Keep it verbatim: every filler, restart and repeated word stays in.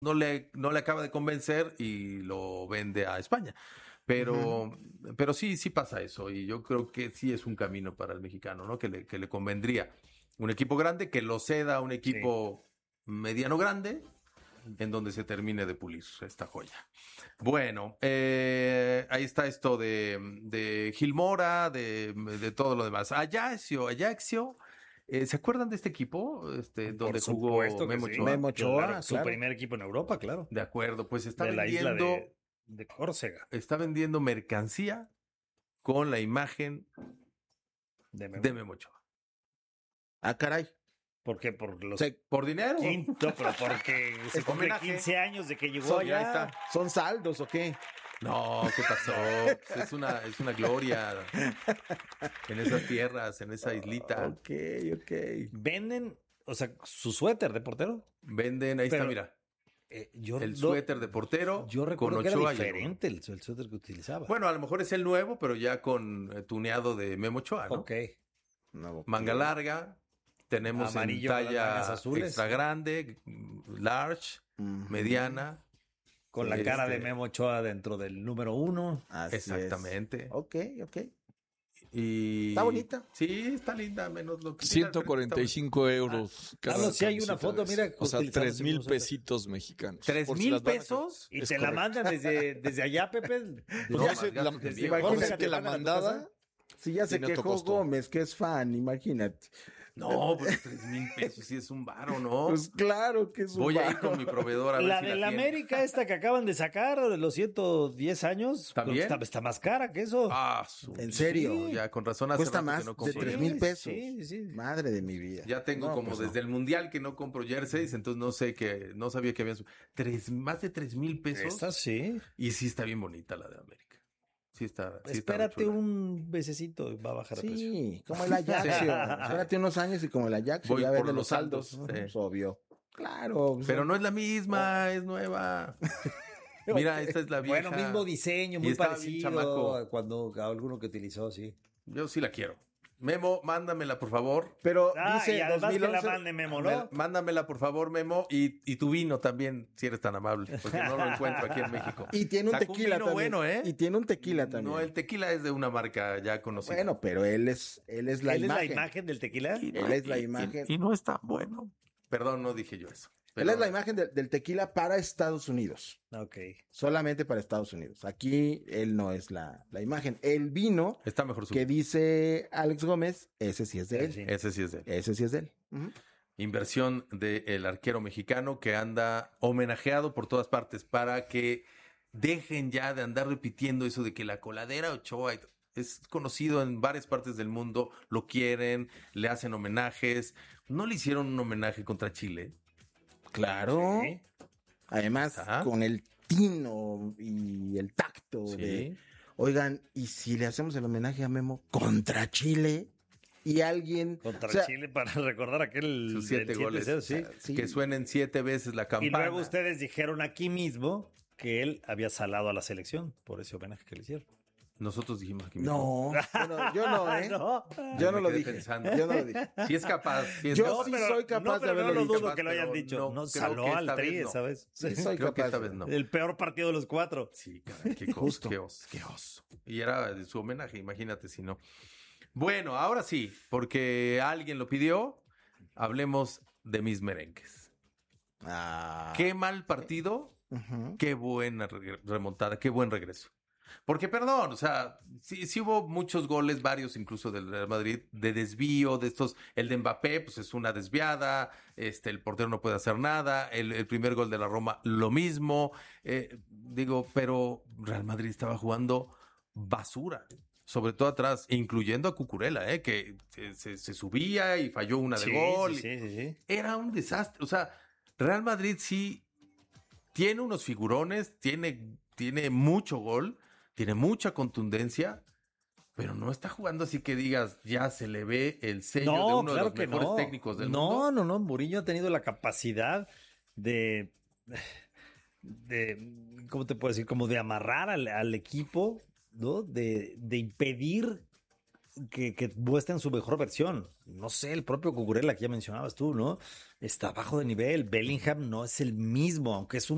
no le, no le acaba de convencer y lo vende a España. Pero, uh-huh. pero sí, sí pasa eso. Y yo creo que sí es un camino para el mexicano, ¿no? Que le, que le convendría un equipo grande, que lo ceda a un equipo sí. mediano grande, en donde se termine de pulir esta joya. Bueno, eh, ahí está esto de, de Gil Mora, de, de todo lo demás. Ajaxio, Ajaxio. Eh, ¿Se acuerdan de este equipo? Este, donde jugó Memo Ochoa. Sí. Memo Ochoa, claro, su claro. primer equipo en Europa, claro. De acuerdo, pues está de vendiendo... la isla de, de Córcega. Está vendiendo mercancía con la imagen de Memo, de Memo Ochoa. Ah, caray. ¿Por qué? ¿Por los sí, por dinero? Quinto, pero porque se cumple quince años de que llegó Son, allá. Está. ¿Son saldos o qué? No, ¿qué pasó? Es una, es una gloria en esas tierras, en esa islita. Ok, ok. Venden, o sea, su suéter de portero. Venden, ahí pero, está, mira. Eh, yo, el suéter de portero. Yo recuerdo con que Ochoa era diferente el, el suéter que utilizaba. Bueno, a lo mejor es el nuevo, pero ya con eh, tuneado de Memo Ochoa, ¿no? Ok. No, manga larga. Tenemos amarillo en talla extra grande, large, uh-huh. mediana. Con la cara este... de Memo Ochoa dentro del número uno. Así Exactamente. Es. Ok, ok. Y... Está bonita. Sí, está linda, menos lo que... ciento cuarenta y cinco euros. Ah, claro, si hay una foto, mira. O sea, tres mil pesitos mexicanos. ¿Tres mil pesos? Y te correcto. La mandan desde, desde allá, Pepe. No, no, la, desde imagínate que la mandada... Si ya se quejó Gómez, que es fan, imagínate. No, pero tres mil pesos sí es un varo, ¿no? Pues claro que es un Voy varo. a ir con mi proveedor a ver la si de la la tiene. América esta que acaban de sacar de los ciento diez años. ¿También? Está, está más cara que eso. Ah, su... ¿En serio? Sí, ya, con razón hace cuesta más que no de tres mil pesos. Sí, sí. Madre de mi vida. Ya tengo no, como pues desde no. el mundial que no compro jerseys, entonces no sé que, no sabía que había tres, más de tres mil pesos. Esta sí. Y sí está bien bonita la de América. Sí está, sí Espérate está un besecito, va a bajar sí, el precio. Sí, como el Ajax. Espérate unos años y como el Ajax Voy ya por vende los saldos. saldos. Sí. Es obvio. Claro. Pero no es la misma, oh. es nueva. Mira, esta es la vieja. Bueno, mismo diseño, muy parecido a cuando a alguno que utilizó, sí. Yo sí la quiero. Memo, mándamela, por favor. Pero ah, dice y además dos mil once, que la mande Memo, ¿no? Mándamela, por favor, Memo. Y, y tu vino también, si eres tan amable, porque no lo encuentro aquí en México. Y tiene un Sacó tequila un también. bueno, ¿eh? Y tiene un tequila también. No, el tequila es de una marca ya conocida. Bueno, pero él es, él es la ¿Él imagen. es la imagen del tequila? Y no, él es la imagen. Y, y no es tan bueno. Perdón, no dije yo eso. Pero... Él es la imagen de, del tequila para Estados Unidos. Ok. Solamente para Estados Unidos. Aquí él no es la, la imagen. El vino está mejor que dice Alex Gómez, ese sí es de él. Sí. Ese sí es de él. Ese sí es de él. Uh-huh. Inversión del arquero mexicano que anda homenajeado por todas partes para que dejen ya de andar repitiendo eso de que la coladera Ochoa es conocido en varias partes del mundo, lo quieren, le hacen homenajes. ¿No le hicieron un homenaje contra Chile? Claro. Sí. Además, ¿Ah? con el tino y el tacto sí. de, oigan, ¿y si le hacemos el homenaje a Memo contra Chile? Y alguien... Contra o sea, Chile para recordar aquel... Sus siete goles. Siete, sí. sí. Que suenen siete veces la campana. Y luego ustedes dijeron aquí mismo que él había salado a la selección por ese homenaje que le hicieron. Nosotros dijimos aquí mismo. No, bueno, yo no, ¿eh? No. Yo no lo dije. Pensando. Yo no lo dije. Si es capaz. Si es yo capaz. sí pero, soy capaz no, de haberlo no lo dicho. dudo que lo hayan dicho. No, no saló al tri, no. ¿sabes? Sí, soy creo capaz. que esta vez no. El peor partido de los cuatro. Sí, caray, qué oso, qué oso, qué oso. Y era de su homenaje, imagínate si no. Bueno, ahora sí, porque alguien lo pidió, hablemos de mis merengues. Ah. Qué mal partido, uh-huh. Qué buena remontada, qué buen regreso. Porque, perdón, o sea, sí, sí hubo muchos goles, varios incluso del Real Madrid, de desvío, de estos, el de Mbappé, pues es una desviada, este, el portero no puede hacer nada, el, el primer gol de la Roma, lo mismo, eh, digo, pero Real Madrid estaba jugando basura, sobre todo atrás, incluyendo a Cucurella, eh, que se, se subía y falló una de sí, gol. Sí, sí, sí. Era un desastre, o sea, Real Madrid sí tiene unos figurones, tiene, tiene mucho gol, tiene mucha contundencia, pero no está jugando así que digas, ya se le ve el sello no, de uno claro de los mejores no. técnicos del no, mundo. No, no, no, Mourinho ha tenido la capacidad de, de, ¿cómo te puedo decir? Como de amarrar al, al equipo, ¿no? De, de impedir que, que muestren su mejor versión. No sé, el propio Cucurella que ya mencionabas tú, ¿no? Está bajo de nivel. Bellingham no es el mismo, aunque es un